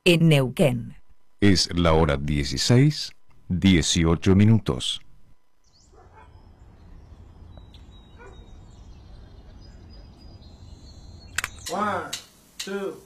en Neuquén. Es la hora 16:18. 1, 2.